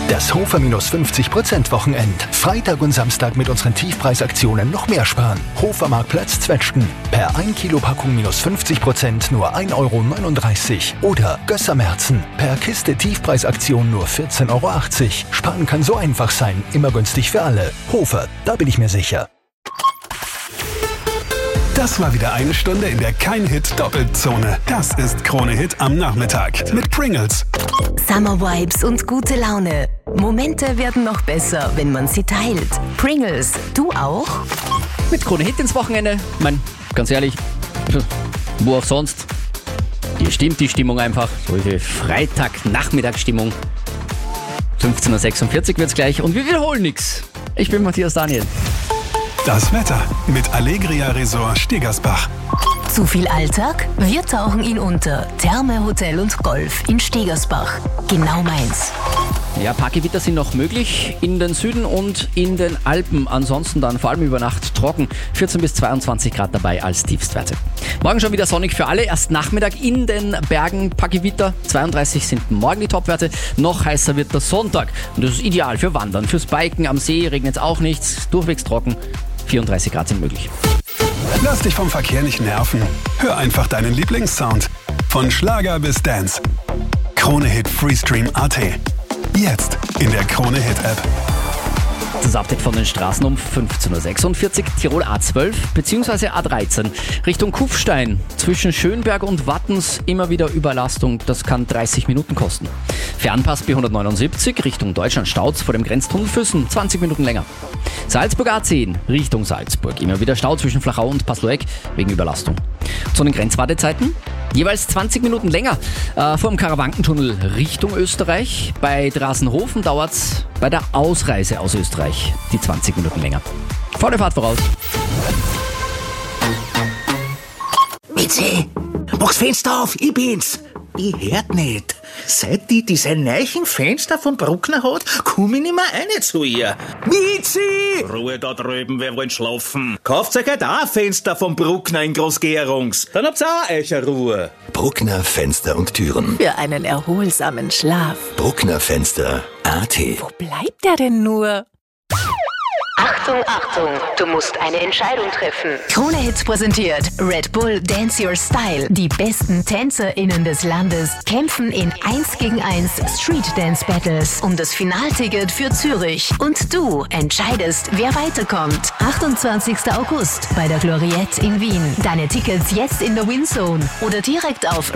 Das Hofer minus 50% Wochenend. Freitag und Samstag mit unseren Tiefpreisaktionen noch mehr sparen. Hofermarktplatz Zwetschgen. Per 1 Kilo Packung minus 50% nur 1,39 Euro. Oder Gössermerzen. Per Kiste Tiefpreisaktion nur 14,80 Euro. Sparen kann so einfach sein. Immer günstig für alle. Hofer, da bin ich mir sicher. Das war wieder eine Stunde in der Kein-Hit-Doppelzone. Das ist Krone-Hit am Nachmittag mit Pringles. Summer Vibes und gute Laune. Momente werden noch besser, wenn man sie teilt. Pringles, du auch? Mit Krone-Hit ins Wochenende. Ich meine, ganz ehrlich, wo auch sonst. Hier stimmt die Stimmung einfach. So diese Freitag-Nachmittagsstimmung. 15.46 Uhr wird's gleich und wir wiederholen nichts. Ich bin Matthias Daniel. Das Wetter mit Allegria Resort Stegersbach. Zu viel Alltag? Wir tauchen ihn unter. Therme, Hotel und Golf in Stegersbach. Genau meins. Ja, paar Gewitter sind noch möglich in den Süden und in den Alpen. Ansonsten dann vor allem über Nacht trocken. 14 bis 22 Grad dabei als Tiefstwerte. Morgen schon wieder sonnig für alle. Erst Nachmittag in den Bergen paar Gewitter. 32 sind morgen die Topwerte. Noch heißer wird der Sonntag. Und das ist ideal für Wandern. Fürs Biken am See regnet es auch nichts. Durchwegs trocken. 34 Grad sind möglich. Lass dich vom Verkehr nicht nerven. Hör einfach deinen Lieblingssound. Von Schlager bis Dance. Krone-Hit Freestream.at. Jetzt in der Krone-Hit-App. Das Update von den Straßen um 15.46 Uhr. Tirol A12 bzw. A13 Richtung Kufstein. Zwischen Schönberg und Wattens immer wieder Überlastung. Das kann 30 Minuten kosten. Fernpass B179 Richtung Deutschland-Stauz vor dem Grenztunnel Füssen. 20 Minuten länger. Salzburg A10 Richtung Salzburg. Immer wieder Stau zwischen Flachau und Pasloeck wegen Überlastung. Zu den Grenzwartezeiten. Jeweils 20 Minuten länger vor dem Karawankentunnel Richtung Österreich. Bei Drasenhofen dauert es bei der Ausreise aus Österreich die 20 Minuten länger. Volle Fahrt voraus. Mitzi, mach's Fenster auf, ich bin's. Ich hört nicht. Seit die diese neuen Fenster von Bruckner hat, komm ich nicht mehr rein zu ihr. Mitzi! Ruhe da drüben, wir wollen schlafen. Kauft euch halt auch ein Fenster von Bruckner in Groß-Gerungs. Dann habt's auch euch Ruhe. Bruckner Fenster und Türen. Für einen erholsamen Schlaf. Bruckner Fenster.at. Wo bleibt der denn nur? Achtung, Achtung, du musst eine Entscheidung treffen. Krone Hits präsentiert Red Bull Dance Your Style. Die besten TänzerInnen des Landes kämpfen in 1 gegen 1 Street Dance Battles um das Finalticket für Zürich. Und du entscheidest, wer weiterkommt. 28. August bei der Gloriette in Wien. Deine Tickets jetzt in der Winzone oder direkt auf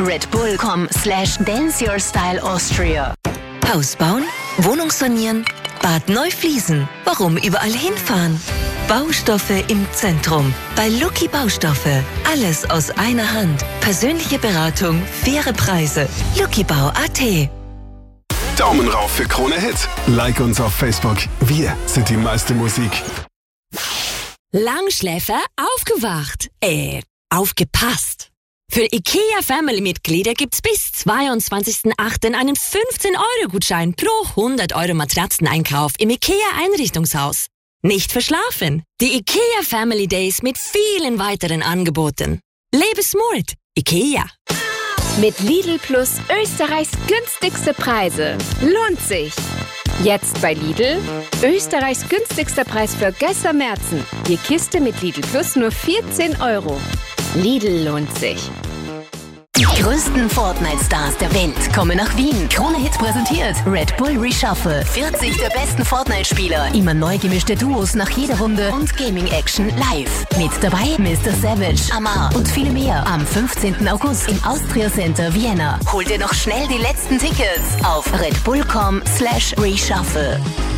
redbull.com/danceyourstyleaustria. Haus bauen? Wohnung sanieren? Bad Neufliesen. Warum überall hinfahren? Baustoffe im Zentrum. Bei Lucky Baustoffe. Alles aus einer Hand. Persönliche Beratung, faire Preise. luckybau.at. Daumen rauf für Krone-Hit. Like uns auf Facebook. Wir sind die meiste Musik. Langschläfer aufgewacht. Aufgepasst. Für IKEA-Family-Mitglieder gibt's bis 22.08. einen 15-Euro-Gutschein pro 100 Euro Matratzeneinkauf im IKEA-Einrichtungshaus. Nicht verschlafen. Die IKEA Family Days mit vielen weiteren Angeboten. Lebe smart. IKEA. Mit Lidl Plus Österreichs günstigste Preise. Lohnt sich. Jetzt bei Lidl. Österreichs günstigster Preis für Gössermerzen. Die Kiste mit Lidl Plus nur 14 Euro. Lidl lohnt sich. Die größten Fortnite-Stars der Welt kommen nach Wien. Krone Hit präsentiert Red Bull Reshuffle. 40 der besten Fortnite-Spieler. Immer neu gemischte Duos nach jeder Runde und Gaming-Action live. Mit dabei Mr. Savage, Amar und viele mehr. Am 15. August im Austria Center Vienna. Hol dir noch schnell die letzten Tickets auf redbull.com/reshuffle.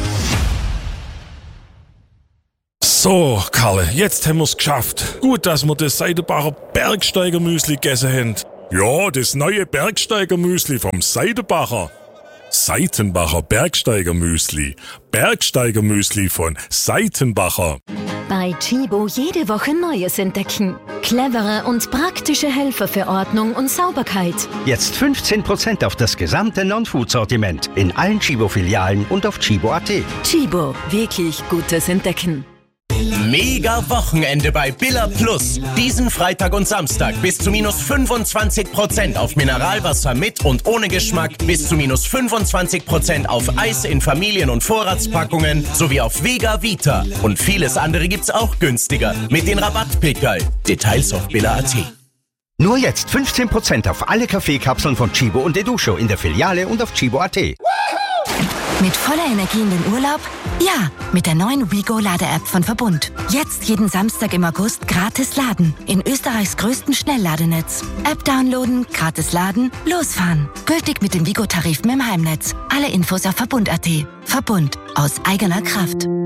So, Karle, jetzt haben wir's geschafft. Gut, dass wir das Seidenbacher Bergsteiger-Müsli gegessen haben. Ja, das neue Bergsteiger-Müsli vom Seidenbacher. Seitenbacher Bergsteiger-Müsli. Bergsteiger-Müsli von Seitenbacher. Bei Chibo jede Woche Neues entdecken. Clevere und praktische Helfer für Ordnung und Sauberkeit. Jetzt 15% auf das gesamte Non-Food-Sortiment in allen Chibo-Filialen und auf Chibo.at. Chibo, wirklich gutes Entdecken. Mega Wochenende bei Billa Plus. Diesen Freitag und Samstag bis zu minus 25% auf Mineralwasser mit und ohne Geschmack, bis zu minus 25% auf Eis in Familien- und Vorratspackungen sowie auf Vega Vita. Und vieles andere gibt's auch günstiger mit den Rabattpickerl. Details auf billa.at. Nur jetzt 15% auf alle Kaffeekapseln von Chibo und Educho in der Filiale und auf chibo.at. Mit voller Energie in den Urlaub? Ja, mit der neuen WeGo-Lade-App von Verbund. Jetzt jeden Samstag im August gratis laden. In Österreichs größten Schnellladenetz. App downloaden, gratis laden, losfahren. Gültig mit den WeGo-Tarifen im Heimnetz. Alle Infos auf Verbund.at. Verbund. Aus eigener Kraft.